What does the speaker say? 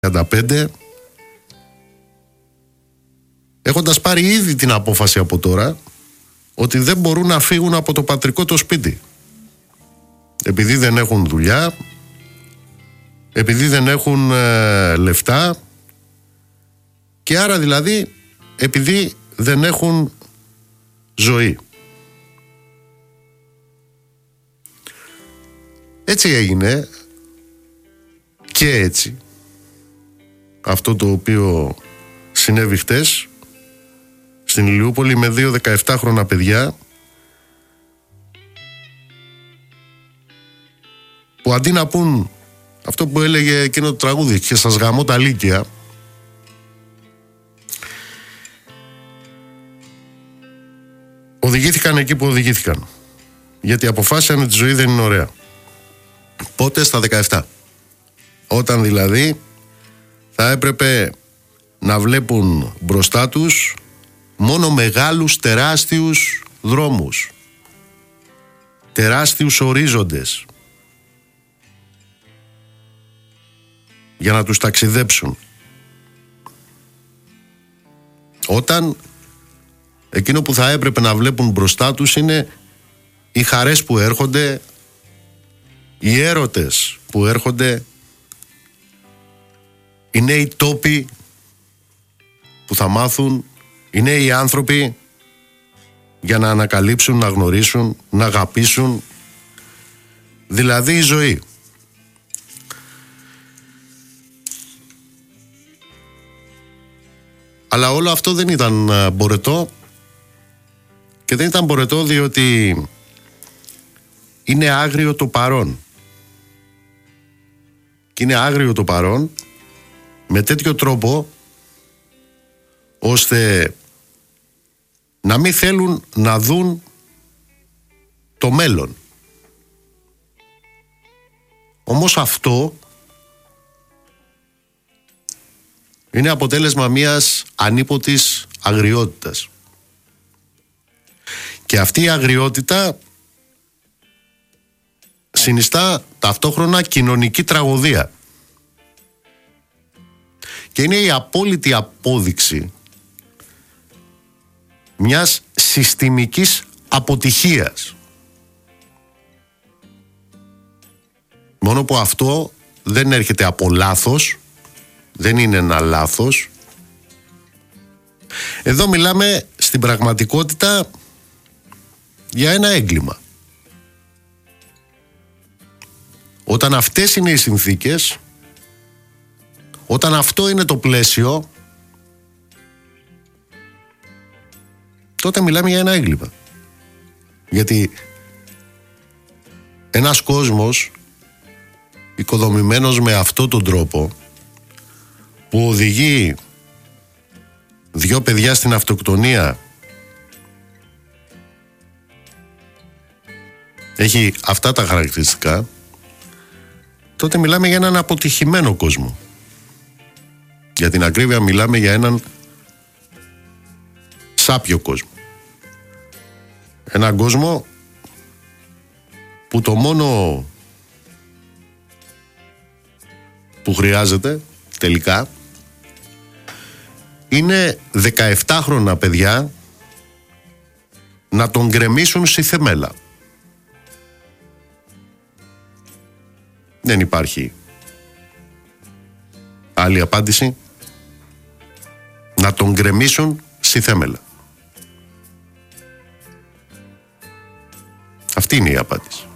35, έχοντας πάρει ήδη την απόφαση από τώρα ότι δεν μπορούν να φύγουν από το πατρικό το σπίτι, επειδή δεν έχουν δουλειά, επειδή δεν έχουν λεφτά, και άρα δηλαδή επειδή δεν έχουν ζωή. Έτσι έγινε, και έτσι αυτό το οποίο συνέβη χτες στην Ηλιούπολη με 2 17χρονα παιδιά που αντί να πούν αυτό που έλεγε εκείνο το τραγούδι, και σας γαμώ τα λύκεια, οδηγήθηκαν εκεί που οδηγήθηκαν, γιατί αποφάσισαν ότι η ζωή δεν είναι ωραία. Πότε? Στα 17, όταν δηλαδή θα έπρεπε να βλέπουν μπροστά τους μόνο μεγάλους τεράστιους δρόμους, τεράστιους ορίζοντες για να τους ταξιδέψουν, όταν εκείνο που θα έπρεπε να βλέπουν μπροστά τους είναι οι χαρές που έρχονται, οι έρωτες που έρχονται, οι νέοι τόποι που θα μάθουν, οι νέοι άνθρωποι για να ανακαλύψουν, να γνωρίσουν, να αγαπήσουν, δηλαδή η ζωή. Αλλά όλο αυτό δεν ήταν μπορετό, και δεν ήταν μπορετό διότι είναι άγριο το παρόν. Και είναι άγριο το παρόν με τέτοιο τρόπο ώστε να μην θέλουν να δουν το μέλλον. Όμως αυτό είναι αποτέλεσμα μιας ανίποτης αγριότητας. Και αυτή η αγριότητα συνιστά ταυτόχρονα κοινωνική τραγωδία. Και είναι η απόλυτη απόδειξη μιας συστημικής αποτυχίας. Μόνο που αυτό δεν έρχεται από λάθος, δεν είναι ένα λάθος. Εδώ μιλάμε στην πραγματικότητα για ένα έγκλημα. Όταν αυτές είναι οι συνθήκες, όταν αυτό είναι το πλαίσιο, τότε μιλάμε για ένα έγκλημα. Γιατί ένας κόσμος οικοδομημένος με αυτόν τον τρόπο, που οδηγεί 2 παιδιά στην αυτοκτονία, έχει αυτά τα χαρακτηριστικά, τότε μιλάμε για έναν αποτυχημένο κόσμο. Για την ακρίβεια μιλάμε για έναν σάπιο κόσμο. Έναν κόσμο που το μόνο που χρειάζεται τελικά είναι 17χρονα παιδιά να τον γκρεμίσουν στη θεμέλα. Δεν υπάρχει άλλη απάντηση. Να τον γκρεμίσουν στη θέμελα. Αυτή είναι η απάντηση.